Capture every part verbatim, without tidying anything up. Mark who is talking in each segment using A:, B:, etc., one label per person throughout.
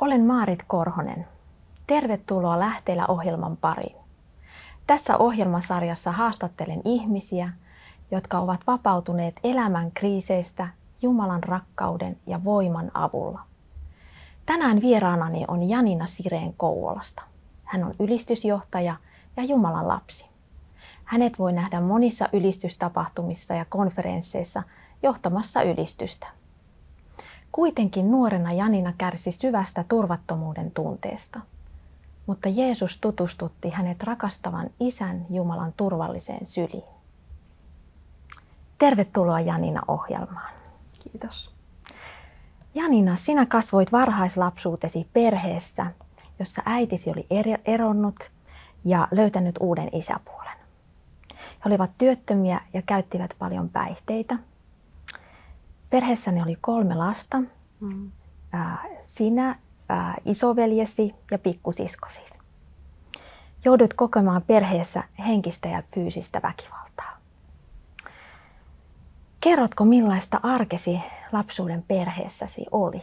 A: Olen Maarit Korhonen. Tervetuloa Lähteillä ohjelman pariin. Tässä ohjelmasarjassa haastattelen ihmisiä, jotka ovat vapautuneet elämän kriiseistä Jumalan rakkauden ja voiman avulla. Tänään vieraanani on Janina Sirén Kouvolasta. Hän on ylistysjohtaja ja Jumalan lapsi. Hänet voi nähdä monissa ylistystapahtumissa ja konferensseissa johtamassa ylistystä. Kuitenkin nuorena Janina kärsi syvästä turvattomuuden tunteesta, mutta Jeesus tutustutti hänet rakastavan Isän Jumalan turvalliseen syliin. Tervetuloa Janina ohjelmaan.
B: Kiitos.
A: Janina, sinä kasvoit varhaislapsuutesi perheessä, jossa äitisi oli eronnut ja löytänyt uuden isäpuolen. He olivat työttömiä ja käyttivät paljon päihteitä. Perheessäni oli kolme lasta, mm. sinä, isoveljesi ja pikkusiskosi. Joudut kokemaan perheessä henkistä ja fyysistä väkivaltaa. Kerrotko, millaista arkesi lapsuuden perheessäsi oli?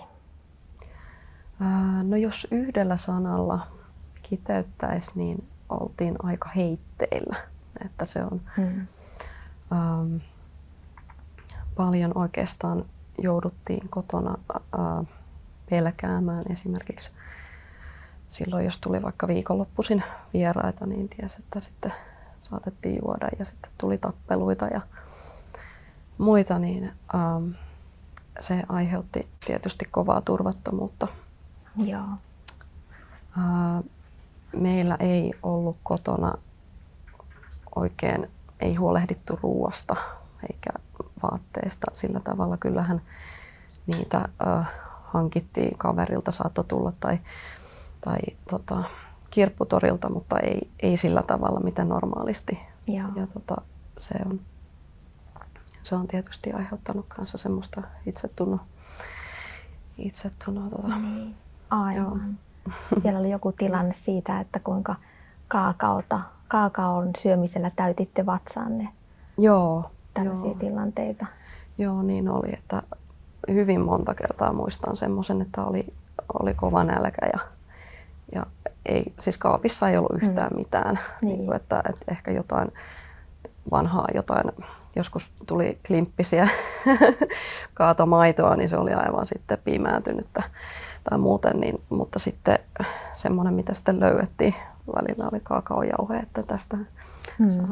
B: No jos yhdellä sanalla kiteyttäisi, niin oltiin aika heitteillä. Että se on hmm. ähm, paljon oikeastaan jouduttiin kotona äh, pelkäämään. Esimerkiksi silloin, jos tuli vaikka viikonloppuisin vieraita, niin tiesi, että sitten saatettiin juoda ja sitten tuli tappeluita ja muita, niin ähm, se aiheutti tietysti kovaa turvattomuutta.
A: Joo.
B: Äh, meillä ei ollut kotona oikein, ei huolehdittu ruuasta eikä vaatteista sillä tavalla. Kyllähän niitä äh, hankittiin kaverilta, saattoi tulla tai, tai tota, kirpputorilta, mutta ei, ei sillä tavalla, miten normaalisti.
A: Joo.
B: Ja tota, se on Se on tietysti aiheuttanut kanssa semmoista itsetunnon. itsetunnon tota.
A: Niin, aivan. Siellä oli joku tilanne siitä, että kuinka kaakaota, kaakaon syömisellä täytitte vatsanne.
B: Joo.
A: Tällaisia
B: joo.
A: tilanteita.
B: Joo, niin oli. Että hyvin monta kertaa muistan semmoisen, että oli, oli kova nälkä ja, ja ei, siis kaapissa ei ollut yhtään mm. mitään.
A: Niin.
B: Niin kuin, että, että ehkä jotain vanhaa jotain, joskus tuli klimppisiä kaatomaitoa, niin se oli aivan sitten piimääntynyttä tai muuten, niin, mutta sitten semmoinen, mitä sitten löydettiin välillä oli kaakaojauhe, että tästä hmm.